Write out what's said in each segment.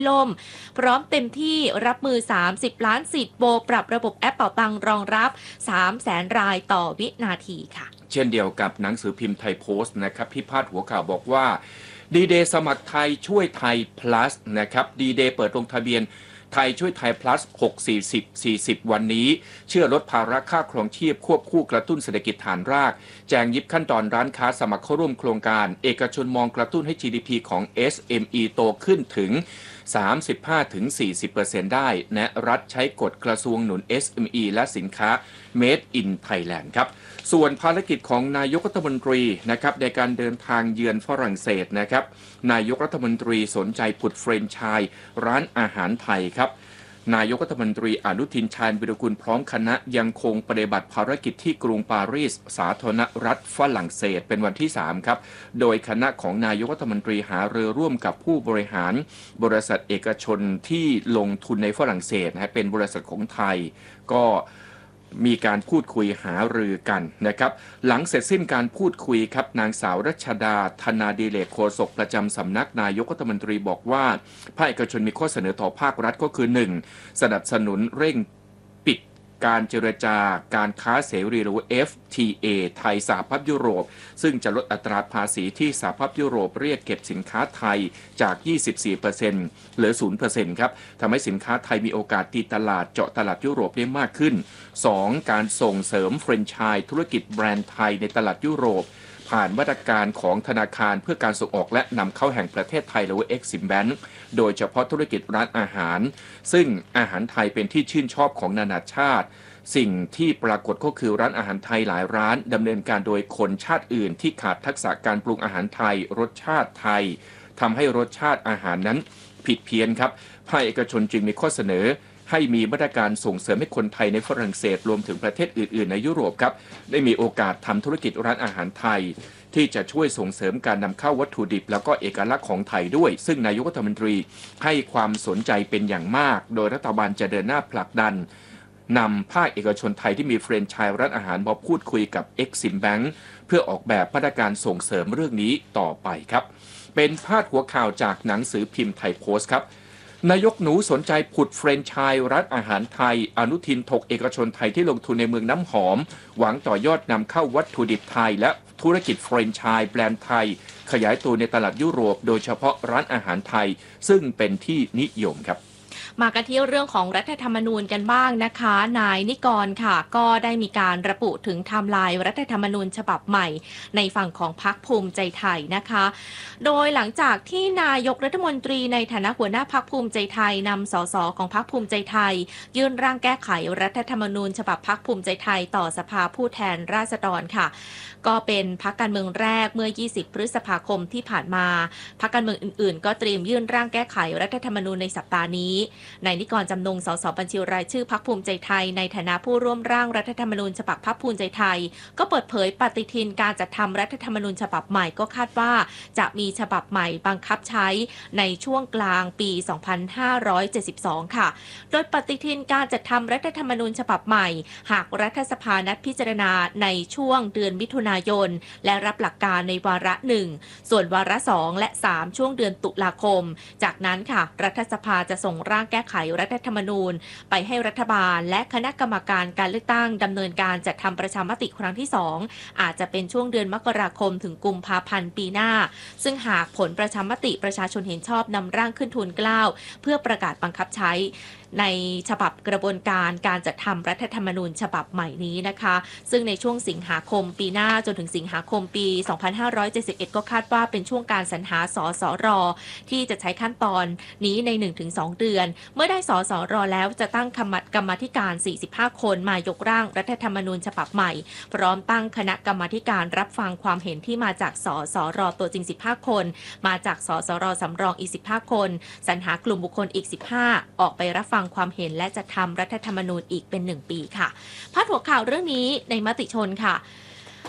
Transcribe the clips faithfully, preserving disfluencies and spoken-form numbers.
ล่มพร้อมเต็มที่รับมือสามสิบล้านสิทธิ์โบปรับระบบแอปเป่าตังรองรับ สามแสน รายต่อวินาทีค่ะเช่นเดียวกับหนังสือพิมพ์ไทยโพสต์นะครับที่พาดหัวข่าวบอกว่าดีเดย์สมัครไทยช่วยไทย plus นะครับดีเดย์เปิดลงทะเบียนไทยช่วยไทย plus หก สี่สิบ สี่สิบ วันนี้เชื่อลดภาระค่าครองชีพควบคู่กระตุ้นเศรษฐกิจฐานรากแจงยิบขั้นตอนร้านค้าสมัครเข้าร่วมโครงการเอกชนมองกระตุ้นให้ จี ดี พี ของ เอส เอ็ม อี โตขึ้นถึง สามสิบห้าถึงสี่สิบเปอร์เซ็นต์ ได้แนะรัฐใช้กฎกระทรวงหนุน เอส เอ็ม อี และสินค้า Made in Thailand ครับส่วนภารกิจของนายกรัฐมนตรีนะครับในการเดินทางเยือนฝรั่งเศสนะครับนายกรัฐมนตรีสนใจผุดเฟรนไชส์ร้านอาหารไทยครับนายกรัฐมนตรีอนุทินชาญวิรากูลพร้อมคณะยังคงปฏิบัติภารกิจที่กรุงปารีสสาธารณรัฐฝรั่งเศสเป็นวันที่สามครับโดยคณะของนายกรัฐมนตรีหารือร่วมกับผู้บริหารบริษัทเอกชนที่ลงทุนในฝรั่งเศสนะเป็นบริษัทของไทยก็มีการพูดคุยหารือกันนะครับหลังเสร็จสิ้นการพูดคุยครับนางสาวรัชดาธนาดีเลกโฆษกประจำสำนักนายกรัฐมนตรีบอกว่าภาคเอกชนมีข้อเสนอต่อภาครัฐก็คือ หนึ่ง สนับสนุนเร่งปิดการเจรจาการค้าเสรีหรือ เอฟ ที เอ ไทยสหภาพยุโรปซึ่งจะลดอัตราภาษีที่สหภาพยุโรปเรียกเก็บสินค้าไทยจาก ยี่สิบสี่เปอร์เซ็นต์ เหลือ ศูนย์เปอร์เซ็นต์ ครับทำให้สินค้าไทยมีโอกาสตีตลาดเจาะตลาดยุโรปได้มากขึ้น สอง การส่งเสริมแฟรนไชส์ธุรกิจแบรนด์ไทยในตลาดยุโรปผ่านมาตรการของธนาคารเพื่อการส่งออกและนำเข้าแห่งประเทศไทยหรือว่า Exim Bank โดยเฉพาะธุรกิจร้านอาหารซึ่งอาหารไทยเป็นที่ชื่นชอบของนานาชาติสิ่งที่ปรากฏก็คือร้านอาหารไทยหลายร้านดำเนินการโดยคนชาติอื่นที่ขาดทักษะการปรุงอาหารไทยรสชาติไทยทำให้รสชาติอาหารนั้นผิดเพี้ยนครับภาคเอกชนจึงมีข้อเสนอให้มีมาตรการส่งเสริมให้คนไทยในฝรั่งเศสรวมถึงประเทศอื่นๆในยุโรปครับได้มีโอกาสทำธุรกิจร้านอาหารไทยที่จะช่วยส่งเสริมการนำเข้าวัตถุดิบแล้วก็เอกลักษณ์ของไทยด้วยซึ่งนายกรัฐมนตรีให้ความสนใจเป็นอย่างมากโดยรัฐบาลจะเดินหน้าผลักดันนำภาคเอกชนไทยที่มีแฟรนไชส์ร้านอาหารมาพูดคุยกับ Exim Bank เพื่อออกแบบมาตรการส่งเสริมเรื่องนี้ต่อไปครับเป็นพาดหัวข่าวจากหนังสือพิมพ์ไทยโพสต์ครับนายกหนูสนใจผุดแฟรนไชส์ร้านอาหารไทยอนุทินถกเอกชนไทยที่ลงทุนในเมืองน้ำหอมหวังต่อยอดนำเข้าวัตถุดิบไทยและธุรกิจแฟรนไชส์แบรนด์ไทยขยายตัวในตลาดยุโรปโดยเฉพาะร้านอาหารไทยซึ่งเป็นที่นิยมครับมากันที่เรื่องของรัฐธรรมนูญกันบ้างนะคะนายนิกรค่ะก็ได้มีการระบุถึงไทม์ไลน์รัฐธรรมนูญฉบับใหม่ในฝั่งของพรรคภูมิใจไทยนะคะโดยหลังจากที่นายกรัฐมนตรีในฐานะหัวหน้าพรรคภูมิใจไทยนำสสของพรรคภูมิใจไทยยื่นร่างแก้ไขรัฐธรรมนูญฉบับพรรคภูมิใจไทยต่อสภาผู้แทนราษฎรค่ะก็เป็นพรรคการเมืองแรกเมื่อยี่สิบพฤษภาคมที่ผ่านมาพรรคการเมืองอื่นๆก็เตรียมยื่นร่างแก้ไขรัฐธรรมนูญในสัปดาห์นี้นายนิกรจำนงสสบัญชีรายชื่อพรรคภูมิใจไทยในฐานะผู้ร่วมร่างรัฐธรรมนูญฉบับพรรคภูมิใจไทยก็เปิดเผยปฏิทินการจัดทำรัฐธรรมนูญฉบับใหม่ก็คาดว่าจะมีฉบับใหม่บังคับใช้ในช่วงกลางปีสองพันห้าร้อยเจ็ดสิบสองค่ะโดยปฏิทินการจัดทำรัฐธรรมนูญฉบับใหม่หากรัฐสภานัดพิจารณาในช่วงเดือนมิถุนายนและรับหลักการในวาระหนึ่งส่วนวาระสองและสามช่วงเดือนตุลาคมจากนั้นค่ะรัฐสภาจะส่งร่างแก้ไขรัฐธรรมนูญไปให้รัฐบาลและคณะกรรมการการเลือกตั้งดำเนินการจัดทำประชามติครั้งที่สองอาจจะเป็นช่วงเดือนมกราคมถึงกุมภาพันธ์ปีหน้าซึ่งหากผลประชามติประชาชนเห็นชอบนำร่างขึ้นทูลเกล้าเพื่อประกาศบังคับใช้ในฉบับกระบวนการการจัดทำรัฐธรรมนูญฉบับใหม่นี้นะคะซึ่งในช่วงสิงหาคมปีหน้าจนถึงสิงหาคมปีสองพันห้าร้อยเจ็ดสิบเอ็ดก็คาดว่าเป็นช่วงการสรรหาสสรที่จะใช้ขั้นตอนนี้ใน หนึ่งถึงสอง เดือนเมื่อได้สสรแล้วจะตั้งกรรมาธิการสี่สิบห้าคนมายกร่างรัฐธรรมนูญฉบับใหม่พร้อมตั้งคณะกรรมาธิการรับฟังความเห็นที่มาจากสสรตัวจริงสิบห้าคนมาจากสสรสำรองอีกสิบห้าคนสรรหากลุ่มบุคคลอีกสิบห้าออกไปรับฟังความเห็นและจะทำรัฐธรรมนูญอีกเป็นหนึ่งปีค่ะพาดหัวข่าวเรื่องนี้ในมติชนค่ะผ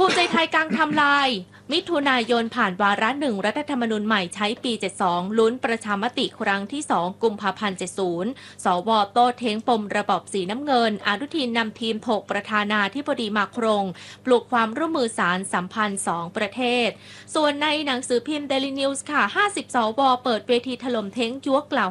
ภูมิใจไทยกลางไทำลายมิถุนายนผ่านวาระหนึ่งรัฐธรรมนูญใหม่ใช้ปี เจ็ดสิบสอง ลุ้นประชามติครั้งที่ สอง กุมภาพันธ์ เจ็ดสิบ สวโต้เท้งปมระบอบสีน้ำเงินอนุทินนำทีมถกประธานาธิบดีมาครง ปลุกความร่วมมือสารสัมพันธ์ สอง ประเทศ ส่วนในหนังสือพิมพ์ Daily News ค่ะ ห้าสิบ สวเปิดเวทีถล่มเท้งยั่วกล่าว